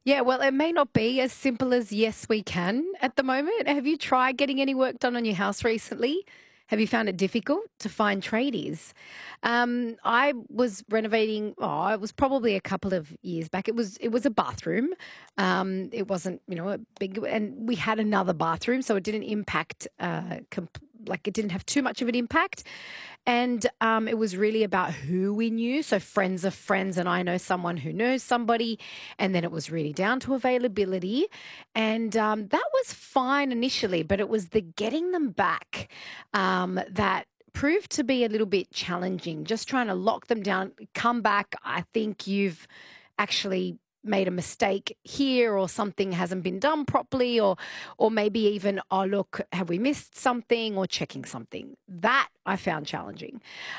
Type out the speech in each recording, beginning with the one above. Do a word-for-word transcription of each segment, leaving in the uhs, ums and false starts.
Yeah, well, it may not be as simple as yes, we can at the moment. Have you tried getting any work done on your house recently? Have you found it difficult to find tradies? Um, I was renovating. Oh, it was probably a couple of years back. It was it was a bathroom. Um, it wasn't you know a big, and we had another bathroom, so it didn't impact. Uh, comp- like it didn't have too much of an impact. And um, it was really about who we knew. So friends of friends, and I know someone who knows somebody. And then it was really down to availability. And um, that was fine initially, but it was the getting them back um, that proved to be a little bit challenging. Just trying to lock them down, come back. I think you've actually made a mistake here or something hasn't been done properly or or maybe even oh look have we missed something or checking something that I found challenging.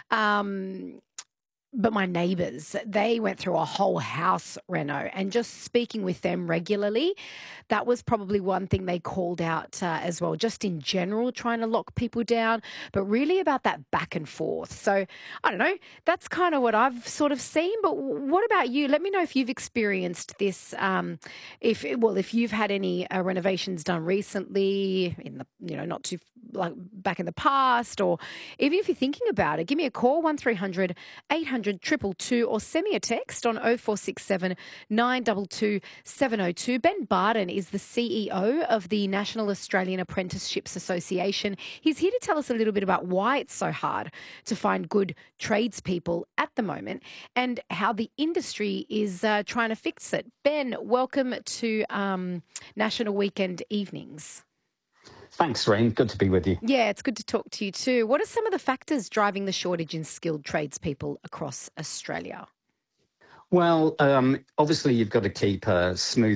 um but my neighbours, they went through a whole house reno, and just speaking with them regularly, that was probably one thing they called out uh, as well, just in general, trying to lock people down, but really about that back and forth. So I don't know, that's kind of what I've sort of seen. But w- what about you? Let me know if you've experienced this. Um, if well, if you've had any uh, renovations done recently in the you know not too like back in the past, or even if you're thinking about it, give me a call one three hundred eight hundred two two two or send me a text on oh four six seven nine two two seven oh two. Ben Barden is the C E O of the National Australian Apprenticeships Association. He's here to tell us a little bit about why it's so hard to find good tradespeople at the moment and how the industry is uh, trying to fix it. Ben, welcome to um, National Weekend Evenings. Thanks, Rain. Good to be with you. Yeah, it's good to talk to you too. What are some of the factors driving the shortage in skilled tradespeople across Australia? Well, um, obviously, you've got to keep a smooth